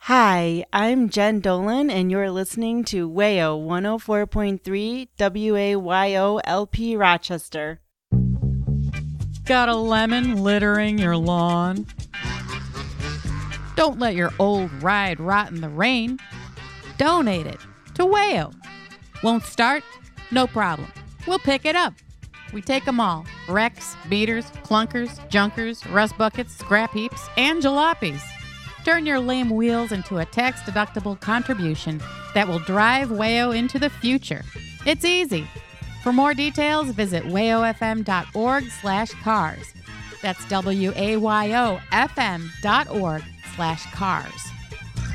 Hi, I'm Jen Dolan, and you're listening to WAYO 104.3 WAYO LP Rochester. Got a lemon littering your lawn? Don't let your old ride rot in the rain. Donate it to WAYO. Won't start? No problem. We'll pick it up. We take them all. Wrecks, beaters, clunkers, junkers, rust buckets, scrap heaps, and jalopies. Turn your lame wheels into a tax-deductible contribution that will drive WAYO into the future. It's easy. For more details, visit wayofm.org/cars. That's WAYOFM.org/cars.